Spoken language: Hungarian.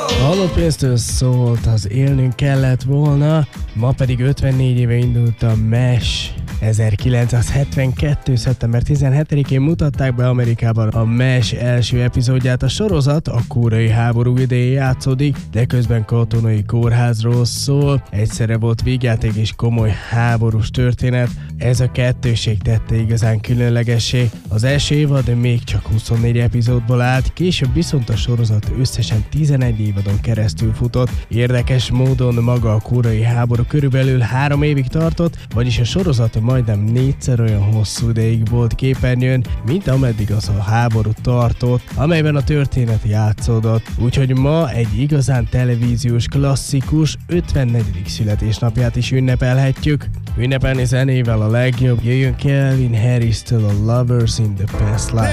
Hallott pénztől szólt, az élnünk kellett volna, ma pedig 54 éve indult a MASH. 1972. szeptember 17-én mutatták be Amerikában a MASH első epizódját. A sorozat a koreai háború idején játszódik, de közben katonai kórházról szól. Egyszerre volt vígjáték és komoly háborús történet. Ez a kettőség tette igazán különlegessé. Az első évad még csak 24 epizódból állt, később viszont a sorozat összesen 11 évadon keresztül futott. Érdekes módon maga a koreai háború körülbelül 3 évig tartott, vagyis a sorozat majdnem 4-szer olyan hosszú ideig volt képernyőn, mint ameddig az a háború tartott, amelyben a történet játszódott. Úgyhogy ma egy igazán televíziós klasszikus 54. születésnapját is ünnepelhetjük. Ünnepelni zenével a legjobb, jöjjön Calvin Harris-től a Lovers in the Past Life.